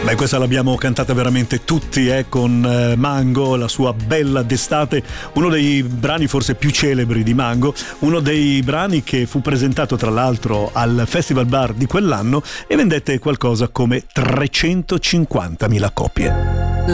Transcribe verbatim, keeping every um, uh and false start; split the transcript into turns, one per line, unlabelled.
Beh, questa l'abbiamo cantata veramente tutti, eh, con eh, Mango, la sua Bella d'estate, uno dei brani forse più celebri di Mango, uno dei brani che fu presentato tra l'altro al Festival Bar di quell'anno e vendette qualcosa come trecentocinquantamila copie.